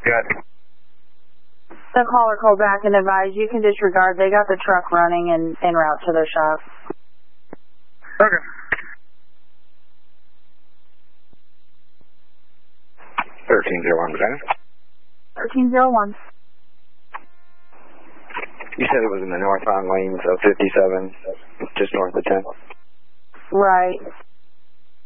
Good. The caller called back and advised you can disregard. They got the truck running and en route to their shop. Okay. 1301, Lieutenant. 1301. You said it was in the northbound lanes of 57, just north of 10. Right.